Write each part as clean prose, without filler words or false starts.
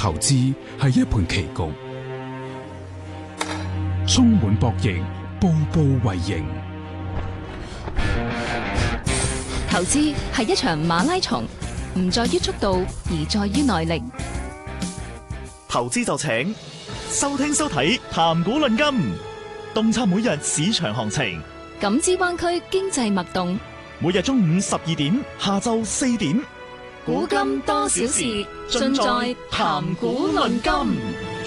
投資係一盤棋局，充滿博弈，步步為營。 投資係一場馬拉松，唔在於速度，而在於耐力。 投資就請收聽收睇談股論金，洞察每日市場行情， 感知灣區經濟脈動。 每日中午12點，下晝4點， 古今多少事，盡在談股論金。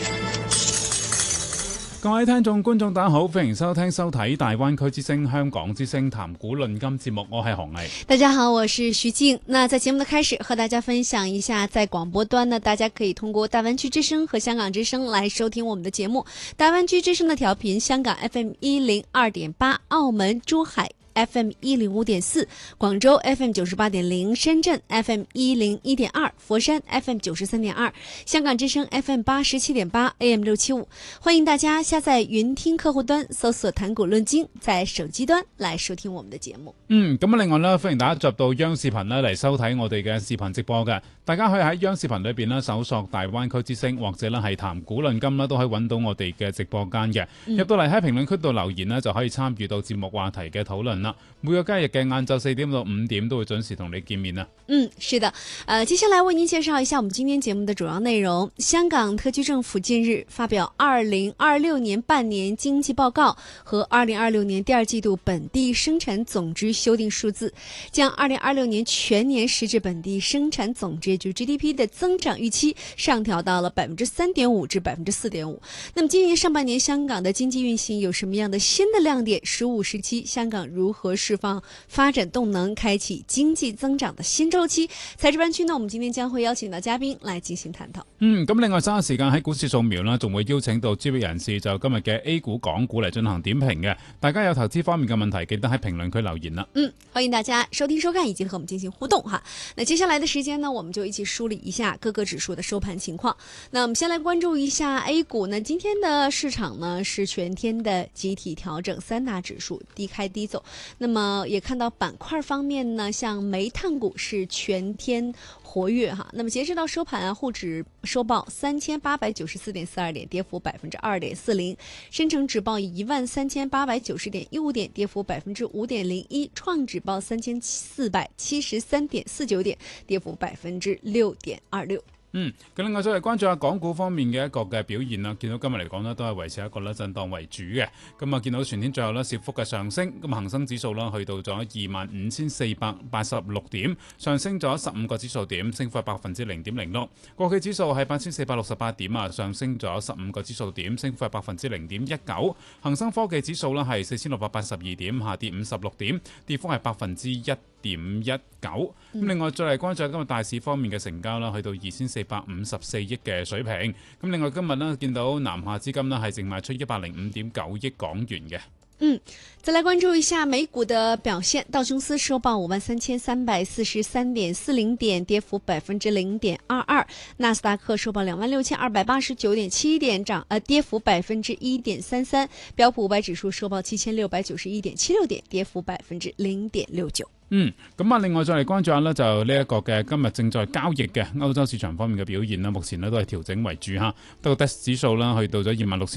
各位聽眾觀眾大家好，歡迎收聽收睇大灣區之聲香港之聲談股論金節目，我係洪毅。 大家好，我是徐靜。那在節目的開始，和大家分享一下，在廣播端呢，大家可以通過大灣區之聲和香港之聲來收聽我們的節目。大灣區之聲的調頻，香港 FM 102.8，澳門、珠海FM 105.4，廣州 FM 98.0，深圳 FM 101.2，佛山 FM 93.2，香港之聲 FM 87.8 AM 675。歡迎大家下載雲聽客戶端，搜索談股論金，在手機端來收聽我們的節目。 咁另外呢，歡迎大家入到央視頻呢嚟收睇我哋嘅視頻直播嘅。大家可以喺央視頻裏邊呢搜索大灣區之聲，或者呢係談股論金啦，都可以揾到我哋嘅直播間嘅。入到嚟喺評論區度留言呢，就可以參與到節目話題嘅討論啦。每個交易日嘅晏晝4點到5點都會準時同你見面啊。 是的，接下來為您介紹一下我們今天節目的主要內容。香港特區政府近日發表2026年半年經濟報告和2026年第二季度本地生產總值修訂數字，將2026年全年實質本地生產總值就 GDP 的增長預期上調到了3.5%至4.5%。那麼今年上半年香港的經濟運行有什麼樣的新的亮點？15時期香港如何釋放發展動能，開啟經濟增長的新週期？財經灣區呢，我們今天將會邀請到嘉賓來進行探討。 咁另外稍後時間喺股市掃描啦，仲會邀請到專業人士就今日嘅 A 股、港股嚟進行點評嘅。大家有投資方面嘅問題，記得喺評論區留言啦。 歡迎大家收聽收看以及和我們進行互動哈。那接下來的時間呢，我們就一起梳理一下各個指數的收盤情況。那我們先來關注一下 A 股呢，今天的市場呢是全天的集體調整，三大指數低開低走。那麼也看到板塊方面呢，像煤炭股是全天活躍哈。那麼截止到收盤啊，滬指收報3894.42點，跌幅2.40%；深成指報13890.15點，跌幅5.01%；創指報3473.49點，跌幅6.26%。 咁另外再嚟關注下港股方面嘅一個嘅表現啦。見到今日嚟講呢，都係維持一個咧震盪為主嘅。咁啊，見到全天最後呢，小幅嘅上升，咁恒生指數啦去到咗25,486點，上升咗15個指數點，升幅0.06%。國企指數係8,468點啊，上升咗15個指數點，升幅0.19%。恒生科技指數啦係4,682點，下跌56點，跌幅係1.19%。咁另外再嚟關注今日大市方面嘅成交啦，去到2,454億嘅水平。咁另外今日呢，見到南下資金呢係淨賣出105.9億港元嘅。 再來關注一下美股的表現，道瓊斯收報53,343.40點，跌幅0.22%；納斯達克收報26,289.71點，跌幅1.33%；標普500指數收報7,691.76點，跌幅0.69%。 咁另外再嚟關注下呢，就呢一個嘅今日正在交易嘅歐洲市場方面嘅表現啦，目前呢都係調整為主哈。德國 DAX 指數啦，去到咗26,000